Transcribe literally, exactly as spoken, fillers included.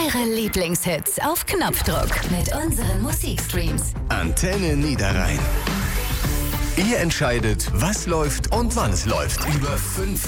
Eure Lieblingshits auf Knopfdruck mit unseren Musikstreams. Antenne Niederrhein. Ihr entscheidet, was läuft und wann es läuft. Über fünf